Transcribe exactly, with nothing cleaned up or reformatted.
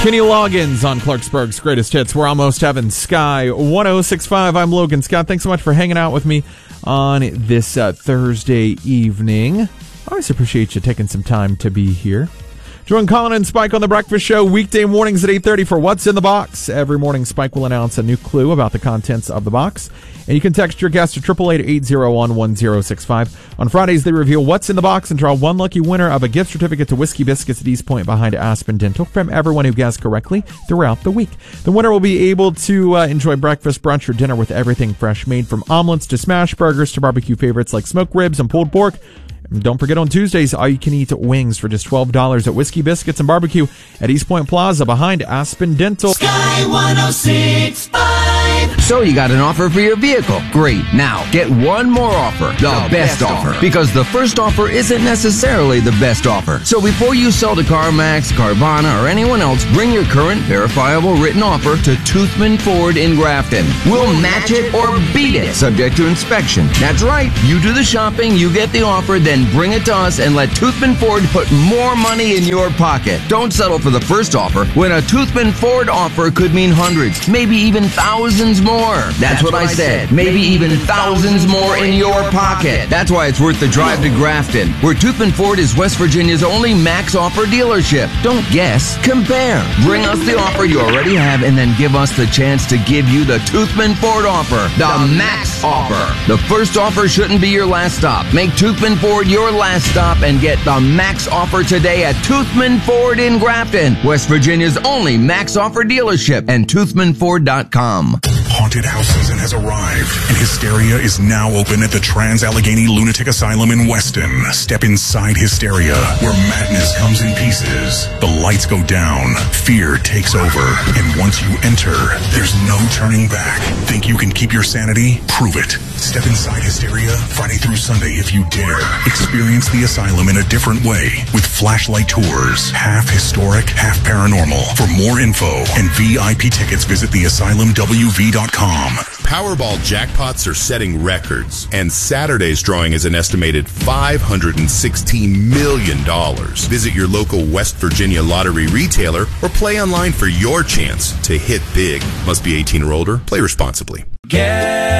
Kenny Loggins on Clarksburg's Greatest Hits. We're almost having Sky one oh six point five. I'm Logan Scott. Thanks so much for hanging out with me on this uh, Thursday evening. I always appreciate you taking some time to be here. Join Colin and Spike on The Breakfast Show weekday mornings at eight thirty for What's in the Box. Every morning, Spike will announce a new clue about the contents of the box. And you can text your guest to eight eight eight, eight oh one, one oh six five. On Fridays, they reveal what's in the box and draw one lucky winner of a gift certificate to Whiskey Biscuits at East Point behind Aspen Dental from everyone who guessed correctly throughout the week. The winner will be able to uh, enjoy breakfast, brunch, or dinner with everything fresh, made from omelets to smash burgers to barbecue favorites like smoked ribs and pulled pork. And don't forget on Tuesdays, all you can eat wings for just twelve dollars at Whiskey Biscuits and Barbecue at East Point Plaza behind Aspen Dental. Sky one oh six point five. So you got an offer for your vehicle. Great. Now, get one more offer. The, the best, best offer. offer. Because the first offer isn't necessarily the best offer. So before you sell to CarMax, Carvana, or anyone else, bring your current verifiable written offer to Toothman Ford in Grafton. We'll match it or beat it, subject to inspection. That's right. You do the shopping, you get the offer, then bring it to us and let Toothman Ford put more money in your pocket. Don't settle for the first offer when a Toothman Ford offer could mean hundreds, maybe even thousands more. That's, That's what, what I said. said. Maybe even thousands more in your pocket. That's why it's worth the drive to Grafton, where Toothman Ford is West Virginia's only max offer dealership. Don't guess, compare. Bring us the offer you already have and then give us the chance to give you the Toothman Ford offer, the, the max offer. The first offer shouldn't be your last stop. Make Toothman Ford your last stop and get the max offer today at Toothman Ford in Grafton, West Virginia's only max offer dealership, and toothman ford dot com. Haunted house season has arrived, and Hysteria is now open at the Trans-Allegheny Lunatic Asylum in Weston. Step inside Hysteria, where madness comes in pieces. The lights go down, fear takes over, and once you enter, there's no turning back. Think you can keep your sanity? Prove it. Step inside Hysteria Friday through Sunday if you dare. Experience the asylum in a different way with flashlight tours, half historic, half paranormal. For more info and V I P tickets, visit the asylum w v dot com. Powerball jackpots are setting records, and Saturday's drawing is an estimated five hundred sixteen million dollars. Visit your local West Virginia lottery retailer or play online for your chance to hit big. Must be eighteen or older. Play responsibly. Get